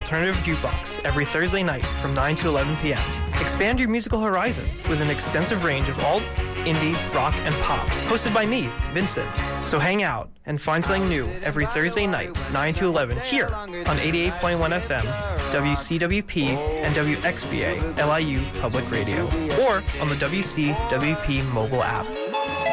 Alternative Jukebox every Thursday night from 9 to 11 p.m. Expand your musical horizons with an extensive range of alt, indie, rock, and pop, hosted by me, Vincent. So hang out and find something new every Thursday night, 9 to 11, here on 88.1 FM, WCWP, and WXBA, LIU Public Radio, or on the WCWP mobile app.